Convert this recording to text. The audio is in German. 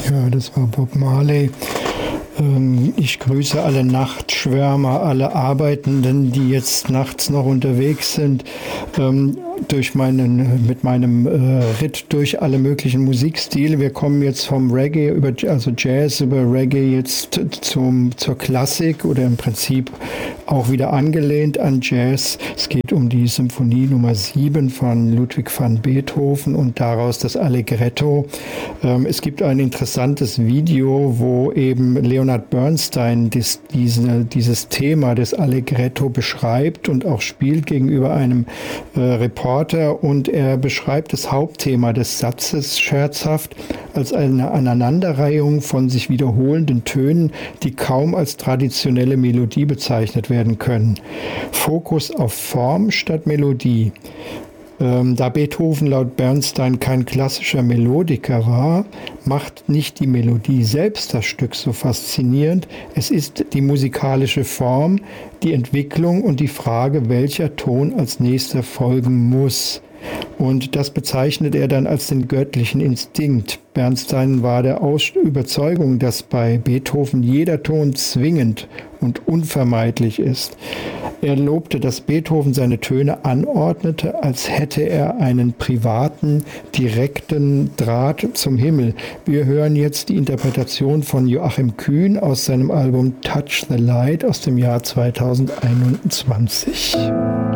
Ja, das war Bob Marley. Ich grüße alle Nachtschwärmer, alle Arbeitenden, die jetzt nachts noch unterwegs sind, mit meinem Ritt durch alle möglichen Musikstile. Wir kommen jetzt vom Reggae also Jazz über Reggae jetzt zur Klassik oder im Prinzip auch wieder angelehnt an Jazz. Es geht um die Symphonie Nummer 7 von Ludwig van Beethoven und daraus das Allegretto. Es gibt ein interessantes Video, wo eben Leonard Bernstein dieses Thema des Allegretto beschreibt und auch spielt gegenüber einem Reporter, und er beschreibt das Hauptthema des Satzes scherzhaft als eine Aneinanderreihung von sich wiederholenden Tönen, die kaum als traditionelle Melodie bezeichnet werden können. Fokus auf Form statt Melodie. Da Beethoven laut Bernstein kein klassischer Melodiker war, macht nicht die Melodie selbst das Stück so faszinierend. Es ist die musikalische Form, die Entwicklung und die Frage, welcher Ton als nächster folgen muss. Und das bezeichnet er dann als den göttlichen Instinkt. Bernstein war der Überzeugung, dass bei Beethoven jeder Ton zwingend und unvermeidlich ist. Er lobte, dass Beethoven seine Töne anordnete, als hätte er einen privaten, direkten Draht zum Himmel. Wir hören jetzt die Interpretation von Joachim Kühn aus seinem Album Touch the Light aus dem Jahr 2021.